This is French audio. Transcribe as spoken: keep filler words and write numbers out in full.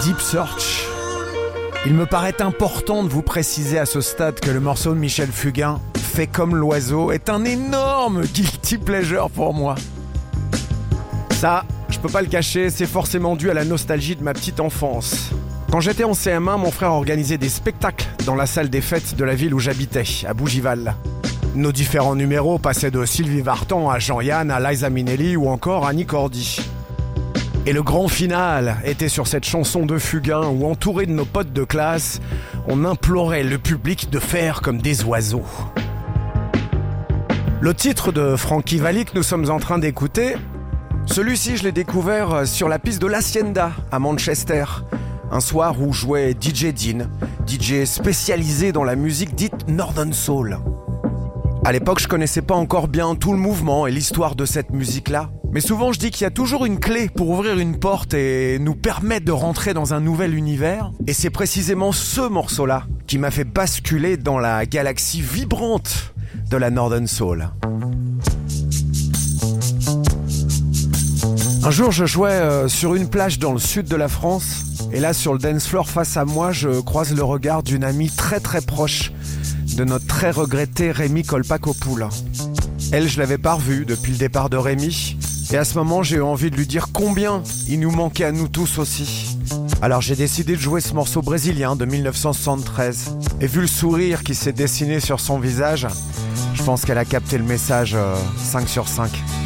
Deep Search. Il me paraît important de vous préciser à ce stade que le morceau de Michel Fugain, Fait comme l'oiseau, est un énorme guilty pleasure pour moi. Ça, je peux pas le cacher, c'est forcément dû à la nostalgie de ma petite enfance. Quand j'étais en C M un, mon frère organisait des spectacles dans la salle des fêtes de la ville où j'habitais, à Bougival. Nos différents numéros passaient de Sylvie Vartan à Jean-Yann, à Liza Minnelli ou encore Annie Cordy. Et le grand final était sur cette chanson de Fugain où, entouré de nos potes de classe, on implorait le public de faire comme des oiseaux. Le titre de Frankie Valli que nous sommes en train d'écouter, celui-ci je l'ai découvert sur la piste de l'Hacienda à Manchester, un soir où jouait D J Dean, D J spécialisé dans la musique dite Northern Soul. À l'époque, je connaissais pas encore bien tout le mouvement et l'histoire de cette musique-là. Mais souvent, je dis qu'il y a toujours une clé pour ouvrir une porte et nous permettre de rentrer dans un nouvel univers. Et c'est précisément ce morceau-là qui m'a fait basculer dans la galaxie vibrante de la Northern Soul. Un jour, je jouais euh, sur une plage dans le sud de la France. Et là, sur le dance floor face à moi, je croise le regard d'une amie très très proche de notre très regretté Rémi Kolpakopoul. Elle, je l'avais pas revue depuis le départ de Rémi. Et à ce moment, j'ai eu envie de lui dire combien il nous manquait à nous tous aussi. Alors j'ai décidé de jouer ce morceau brésilien de dix-neuf cent soixante-treize. Et vu le sourire qui s'est dessiné sur son visage, je pense qu'elle a capté le message euh, cinq sur cinq.